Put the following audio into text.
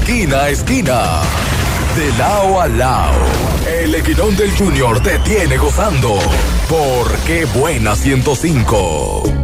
esquina a esquina, de lado a lado. El Equinón del Junior te tiene gozando. Por Qué Buena 105.